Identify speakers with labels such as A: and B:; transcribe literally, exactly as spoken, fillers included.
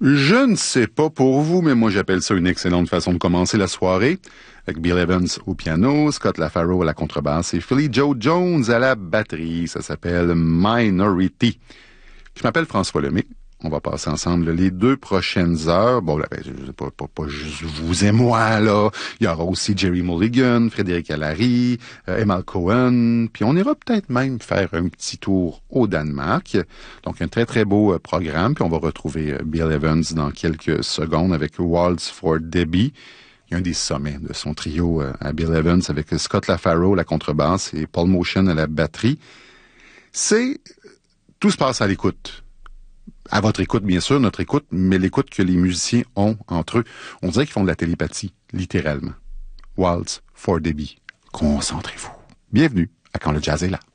A: Je ne sais pas pour vous, mais moi j'appelle ça une excellente façon de commencer la soirée. Avec Bill Evans au piano, Scott LaFaro à la contrebasse et Philly Joe Jones à la batterie. Ça s'appelle Minority. Je m'appelle François Lemay. On va passer ensemble les deux prochaines heures. Bon, là, ben, pas, pas, pas juste vous et moi, là. Il y aura aussi Jerry Mulligan, Frédéric Allary, euh, Emma Cohen. Puis on ira peut-être même faire un petit tour au Danemark. Donc, un très, très beau euh, programme. Puis on va retrouver euh, Bill Evans dans quelques secondes avec Waltz for Debbie. Il y a un des sommets de son trio euh, à Bill Evans avec Scott LaFaro à la contrebasse et Paul Motion à la batterie. C'est... Tout se passe à l'écoute. À votre écoute, bien sûr, notre écoute, mais l'écoute que les musiciens ont entre eux. On dirait qu'ils font de la télépathie, littéralement. Waltz for Debbie. Concentrez-vous. Bienvenue à Quand le jazz est là.